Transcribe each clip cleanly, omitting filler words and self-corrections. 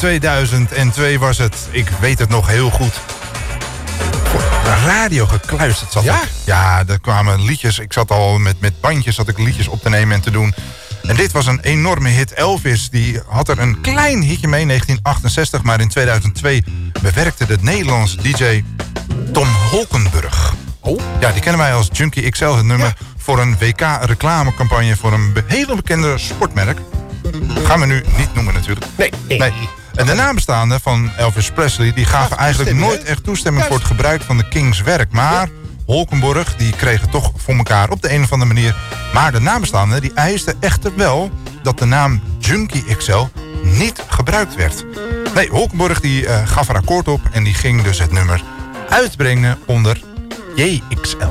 2002 was het. Ik weet het nog heel goed. Voor de radio gekluisterd zat ik. Ja, er kwamen liedjes. Ik zat al met bandjes zat ik liedjes op te nemen en te doen. En dit was een enorme hit. Elvis die had er een klein hitje mee in 1968. Maar in 2002 bewerkte de Nederlandse DJ Tom Holkenburg. Oh. Ja, die kennen wij als Junkie XL. Het nummer voor een WK-reclamecampagne voor een hele bekende sportmerk. Gaan we nu niet noemen natuurlijk. Nee. En de nabestaanden van Elvis Presley die gaven eigenlijk nooit echt toestemming voor het gebruik van de Kings werk. Maar Holkenborg die kreeg het toch voor elkaar op de een of andere manier. Maar de nabestaanden die eisten echter wel dat de naam Junkie XL niet gebruikt werd. Nee, Holkenborg die gaf er akkoord op en die ging dus het nummer uitbrengen onder JXL.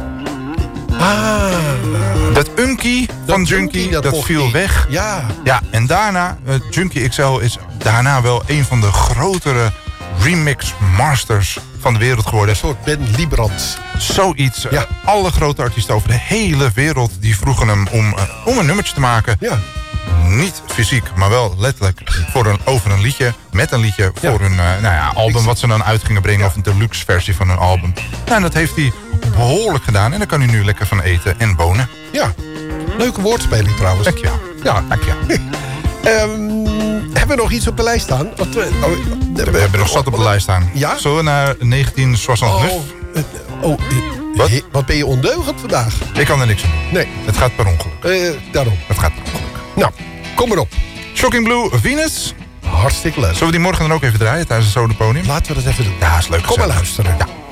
Dat Unkie van Junkie, dat viel weg. Ja, en daarna, Junkie XL is daarna wel een van de grotere remix masters van de wereld geworden. Een soort Ben Liebrand. Zoiets. Alle grote artiesten over de hele wereld die vroegen hem om een nummertje te maken. Ja. Niet fysiek, maar wel letterlijk over een liedje. Met een liedje voor hun album wat ze dan uit gingen brengen. Of een deluxe versie van hun album. Nou, en dat heeft hij behoorlijk gedaan. En daar kan hij nu lekker van eten en wonen. Ja, leuke woordspeling trouwens. Dankjewel. Ja, dankjewel. Hebben we nog iets op de lijst staan? We hebben nog zat op de lijst staan. Ja? Zullen we naar 1969? Wat ben je ondeugend vandaag? Ik kan er niks aan doen. Nee. Het gaat per ongeluk. Daarom. Het gaat per ongeluk. Nou, kom maar op. Shocking Blue, Venus. Hartstikke leuk. Zullen we die morgen dan ook even draaien tijdens het Sodapodium? Laten we dat even doen. Ja, is leuk. Kom maar luisteren. Ja.